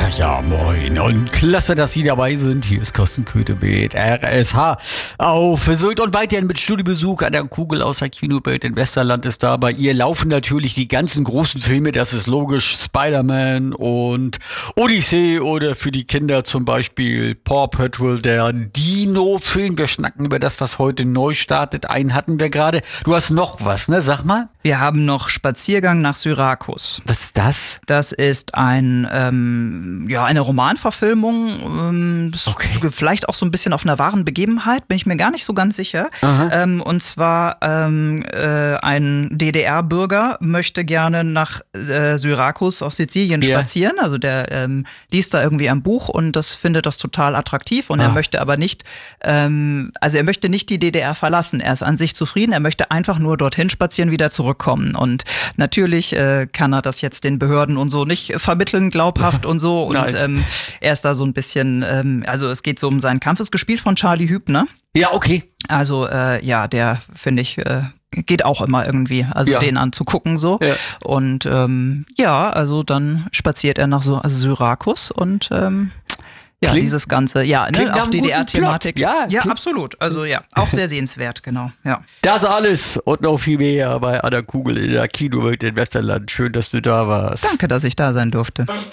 Ja, moin und klasse, dass Sie dabei sind. Hier ist Carsten Köthe mit RSH auf Sylt und weiterhin mit Studiobesuch an der Kugel aus der Kinowelt in Westerland ist da. Bei ihr laufen natürlich die ganzen großen Filme, das ist logisch, Spider-Man und Odyssey oder für die Kinder zum Beispiel Paw Patrol, der Dino-Film. Wir schnacken über das, was heute neu startet. Einen hatten wir gerade. Du hast noch was, ne? Sag mal. Wir haben noch Spaziergang nach Syrakus. Was ist das? Das ist eine Romanverfilmung, vielleicht auch so ein bisschen auf einer wahren Begebenheit, bin ich mir gar nicht so ganz sicher. Und zwar ein DDR-Bürger möchte gerne nach Syrakus auf Sizilien spazieren. Also der liest da irgendwie ein Buch und findet das total attraktiv und er möchte aber nicht, er möchte nicht die DDR verlassen. Er ist an sich zufrieden, er möchte einfach nur dorthin spazieren, wieder zurückkommen. Und natürlich kann er das jetzt den Behörden und so nicht vermitteln, glaubhaft und so. Und er ist da so ein bisschen, es geht so um seinen Kampf, ist gespielt von Charlie Hübner. Ja, okay. Also der, finde ich, geht auch immer irgendwie, den anzugucken so. Ja. Und dann spaziert er nach Syrakus und dieses Ganze, auch DDR-Thematik. Ja, absolut. Also auch sehr sehenswert, genau. Ja. Das alles und noch viel mehr bei Anna Kugel in der Kinowelt in Westerland. Schön, dass du da warst. Danke, dass ich da sein durfte.